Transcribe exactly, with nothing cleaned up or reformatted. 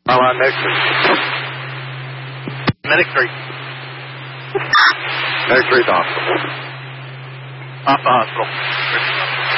I'm on Medic three. Medic three. Medic three to hospital. Off the hospital.